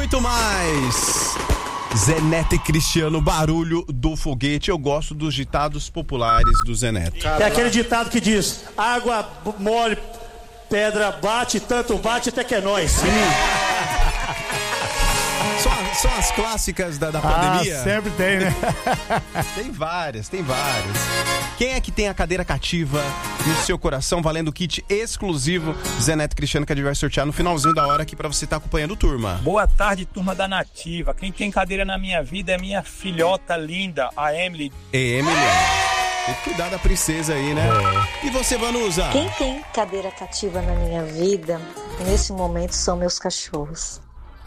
muito mais. Zé Neto e Cristiano, barulho do foguete. Eu gosto dos ditados populares do Zé Neto. É aquele ditado que diz: água mole, pedra bate, tanto bate até que é nóis. São as clássicas da pandemia? Sempre tem, né? Tem várias. Quem é que tem a cadeira cativa no seu coração, valendo o kit exclusivo Zé Neto e Cristiano, que a gente vai sortear no finalzinho da hora aqui pra você estar acompanhando, turma? Boa tarde, turma da Nativa. Quem tem cadeira na minha vida é minha filhota linda, a Emily. Emily, tem que cuidar da princesa aí, né? E você, Vanusa? Quem tem cadeira cativa na minha vida, nesse momento, são meus cachorros.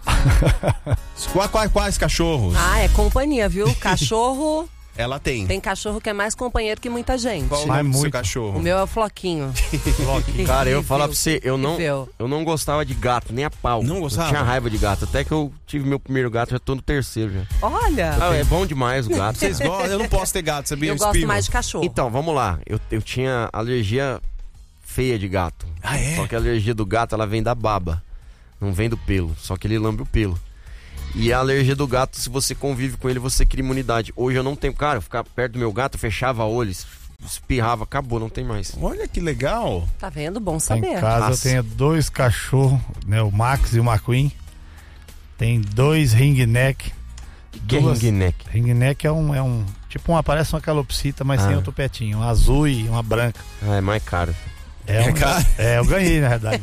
Quais cachorros? Ah, é companhia, viu? Cachorro... Ela tem. Tem cachorro que é mais companheiro que muita gente. Qual o nome do seu cachorro? O meu é o Floquinho. Cara, eu falar pra você, eu não gostava de gato, nem a pau. Não gostava? Eu tinha raiva de gato. Até que eu tive meu primeiro gato, já tô no terceiro já. Olha! É bom demais o gato. Vocês gostam? Eu não posso ter gato, sabia? Eu gosto mais de cachorro. Então, vamos lá. Eu tinha alergia feia de gato. Ah, é? Só que a alergia do gato, ela vem da baba. Não vem do pelo. Só que ele lambe o pelo. E a alergia do gato, se você convive com ele, você cria imunidade. Hoje eu não tenho. Cara, eu ficava perto do meu gato, fechava olhos, espirrava, acabou, não tem mais. Olha que legal. Tá vendo? Bom saber. Em casa eu tenho 2 cachorros, né? O Max e o McQueen. Tem 2 ringneck. O que é ringneck? Ringneck é um tipo parece uma calopsita, mas sem o topetinho. Um azul e uma branca. Ah, é mais caro. Caro? Eu ganhei, na verdade.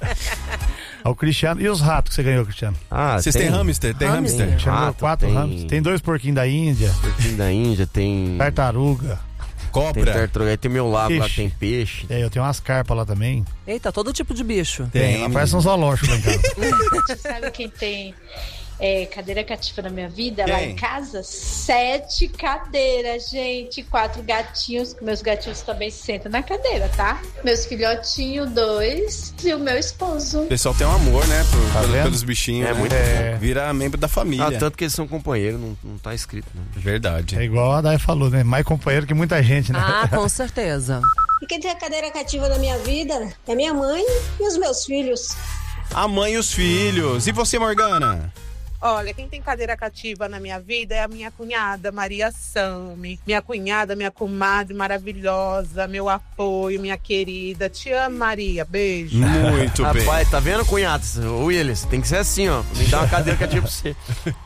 O Cristiano. E os ratos que você ganhou, Cristiano? Vocês têm hamster? Tem hamster? Cristiano 4 hamsters. Tem 2 porquinhos da Índia. Porquinho da Índia, tem... Tartaruga. Cobra. Tem tartaruga. Aí tem meu lago lá, tem peixe. Eu tenho umas carpas lá também. Eita, todo tipo de bicho. Tem. Parece um zoológico lá em casa. Você sabe quem tem cadeira cativa na minha vida? Lá em casa, 7 cadeiras, gente. 4 gatinhos, que meus gatinhos também se sentam na cadeira, tá? Meus filhotinhos, 2 e o meu esposo. O pessoal tem um amor, né? Pelos bichinhos. É né? muito Vira membro da família. Tanto que eles são companheiros, não tá escrito, não. Verdade. É igual a Day falou, né? Mais companheiro que muita gente, né? Ah, com certeza. E quem tem a cadeira cativa na minha vida é minha mãe e os meus filhos. A mãe e os filhos. E você, Morgana? Olha, quem tem cadeira cativa na minha vida é a minha cunhada, Maria Sami. Minha cunhada, minha comadre maravilhosa, meu apoio, minha querida. Te amo, Maria. Beijo. Muito bem. Rapaz, tá vendo, cunhados? Willis, tem que ser assim, ó. Me dá uma cadeira cativa pra você.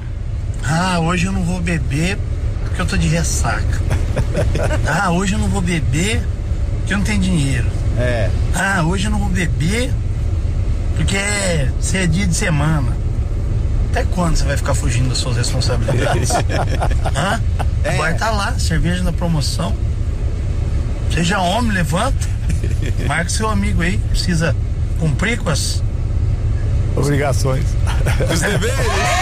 Hoje eu não vou beber porque eu tô de ressaca. Hoje eu não vou beber porque eu não tenho dinheiro. Hoje eu não vou beber porque é dia de semana. Até quando você vai ficar fugindo das suas responsabilidades? Agora tá lá, cerveja na promoção. Seja homem, levanta. Marca seu amigo aí, precisa cumprir com as obrigações. Os deveres.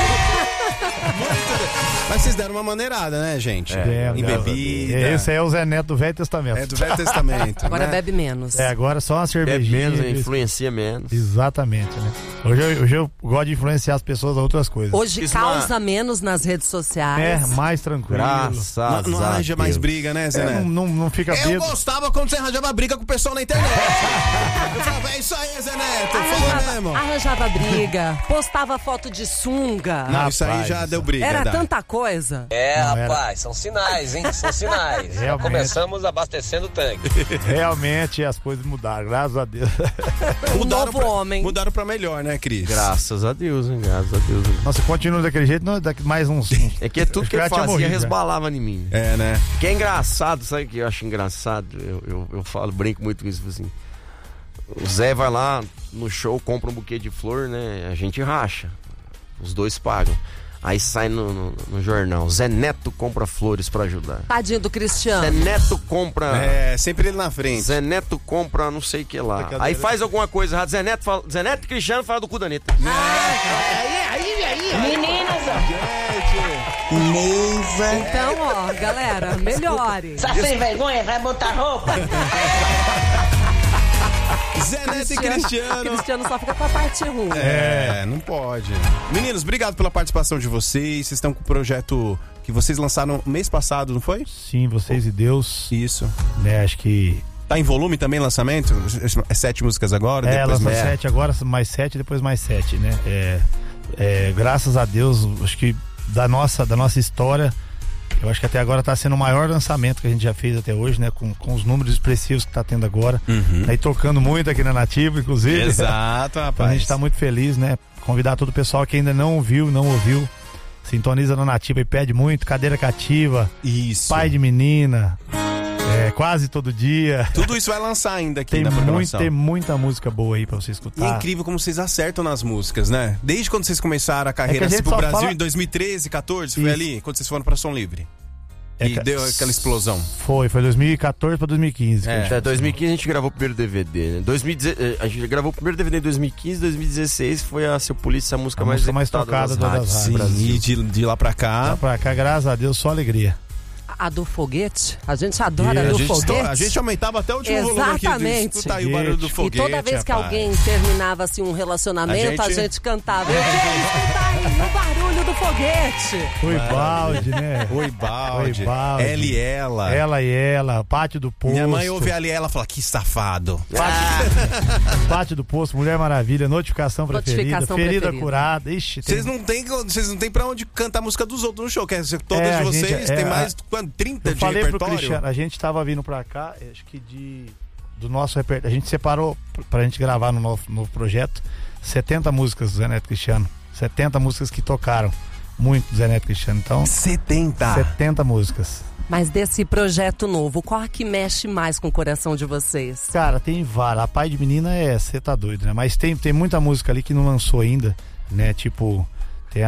Mas vocês deram uma maneirada, né, gente? Em bebida. Esse aí é o Zé Neto do Velho Testamento. É do Velho Testamento. Agora né? bebe menos. Agora só uma cervejinha. Bebe menos, influencia menos. Exatamente, né? Hoje eu gosto de influenciar as pessoas a outras coisas. Hoje causa menos nas redes sociais. Mais tranquilo. Graças a Deus. Não arranja mais briga, né, Zé Neto? Não fica bêbado. Eu gostava quando você arranjava briga com o pessoal na internet. Eu falava, é isso aí, Zé Neto. Fala mesmo. Arranjava briga, postava foto de sunga. Não, isso aí já deu briga. Era tanta coisa. Rapaz, são sinais, hein? São sinais. Já começamos abastecendo o tanque. Realmente as coisas mudaram, graças a Deus. Homem. Mudaram pra melhor, né, Cris? Graças a Deus, hein? Graças a Deus. Nossa, continua daquele jeito, daqui mais uns. É que tudo que eu fazia resbalava em mim. Né? Que é engraçado, sabe o que eu acho engraçado? Eu falo, brinco muito com isso, assim. O Zé vai lá no show, compra um buquê de flor, né? A gente racha. Os 2 pagam. Aí sai no jornal, Zé Neto compra flores pra ajudar. Tadinho do Cristiano. Zé Neto compra... sempre ele na frente. Zé Neto compra não sei o que lá. Aí faz alguma coisa errada, Zé Neto e Cristiano fala do cu da Anitta. Aí. Meninas, Neiva. Então, galera, melhore. Tá sem vergonha? Vai botar roupa? Zé Neto e Cristiano. Cristiano só fica com a parte ruim. Não pode. Meninos, obrigado pela participação de vocês. Vocês estão com o projeto que vocês lançaram mês passado, não foi? Sim, Vocês e Deus. Isso. Acho que... Tá em volume também lançamento? 7 músicas agora? Depois lança 7 agora, mais 7, depois mais 7, né? Graças a Deus, acho que da nossa história, eu acho que até agora tá sendo o maior lançamento que a gente já fez até hoje, né? Com os números expressivos que tá tendo agora. Aí tocando muito aqui na Nativa, inclusive. Exato, rapaz. Então a gente tá muito feliz, né? Convidar todo o pessoal que ainda não ouviu, sintoniza na Nativa e pede muito. Cadeira Cativa. Isso. Pai de Menina. Quase todo dia. Tudo isso vai lançar ainda aqui na programação. Tem muita música boa aí pra você escutar. E é incrível como vocês acertam nas músicas, né? Desde quando vocês começaram a carreira pro Brasil, em 2013, 14, foi ali? Quando vocês foram pra Som Livre? E deu aquela explosão. Foi 2014 pra 2015. 2015 a gente gravou o primeiro DVD, né? A gente gravou o primeiro DVD em 2015, 2016 foi a Seu Polícia, a música mais tocada das rádios. E de lá pra cá. Graças a Deus, só alegria. A do foguete, a gente adora a do foguete. A gente aumentava até o último volume aqui. Exatamente. Escuta aí o barulho do foguete. E toda vez que alguém terminava assim um relacionamento, a gente cantava. Escuta aí o barulho do foguete. Oi, Balde, né? Oi, Balde. Ela e ela. Ela e ela, Pátio do Posto. Minha mãe ouve ela e ela fala, que safado. Pátio do Posto, Mulher Maravilha, Notificação Preferida, Ferida Curada. Ixi, vocês não tem pra onde cantar a música dos outros no show. Quer dizer, todas de vocês tem mais 30 de falei repertório? Pro Cristiano, a gente tava vindo pra cá, acho que do nosso repertório, a gente separou pra gente gravar no novo projeto 70 músicas do Zé Neto Cristiano, 70 músicas que tocaram muito do Zé Neto Cristiano, então 70 músicas. Mas desse projeto novo, qual é que mexe mais com o coração de vocês? Cara, tem várias. A Pai de Menina você tá doido, né? Mas tem muita música ali que não lançou ainda, né? Tipo, tem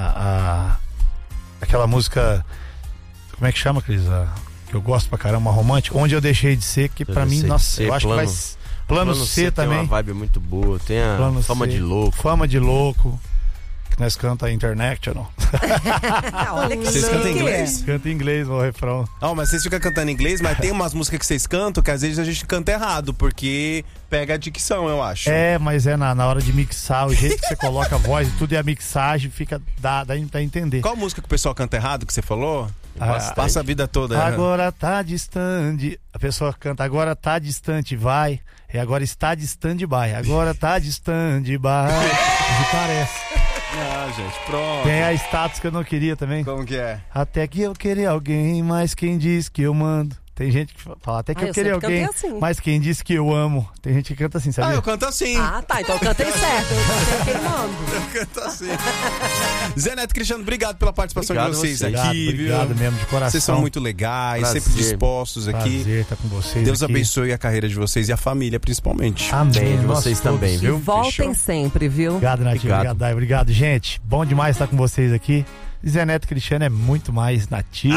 aquela música, como é que chama, Cris? Que eu gosto pra caramba, romântica, Onde Eu Deixei de Ser, que pra mim, nossa, eu acho que vai... Plano C também. Tem uma vibe muito boa, tem a Fama de Louco. Fama de Louco. Que nós canta International. Olha que vocês cantam em inglês? Canta em inglês o refrão. Mas vocês ficam cantando em inglês, mas tem umas músicas que vocês cantam que às vezes a gente canta errado, porque pega a dicção, eu acho. Mas na hora de mixar, o jeito que você coloca a voz e tudo, e a mixagem fica, dá pra entender. Qual música que o pessoal canta errado, que você falou? Passa a vida toda. Agora tá distante. A pessoa canta, agora tá distante, vai. E agora está distante, vai. Agora tá distante, vai. Que parece. Gente, pronto. Tem a status que eu não queria também. Como que é? Até que eu queria alguém, mas quem diz que eu mando. Tem gente que fala, até que eu queria alguém, assim. Mas quem disse que eu amo. Tem gente que canta assim, sabe? Eu canto assim. Tá, então eu cantei certo. Eu cantei queimando. Eu canto assim. Zé Neto Cristiano, obrigado pela participação de vocês aqui, obrigado mesmo, de coração. Vocês são muito legais, sempre dispostos aqui. Prazer estar com vocês. Deus aqui. Abençoe a carreira de vocês e a família, principalmente. Amém. De vocês também, viu? E voltem sempre, viu? Obrigado, Nativa. Obrigado, gente. Bom demais estar com vocês aqui. E Zé Neto Cristiano é muito mais Nativa.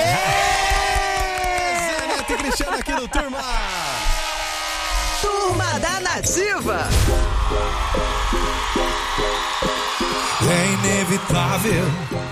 Cristiano aqui no Turma da Nativa. É inevitável